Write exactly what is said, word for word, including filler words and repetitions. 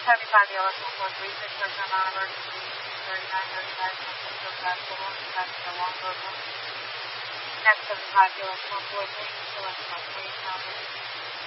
seventy-five Yellow four three six, touchdown non-emergency, thirty-nine thirty-five, San Francisco, Pascal one, passenger Long Road one. Next seventy-five Yellow four four three, Yellow four three, South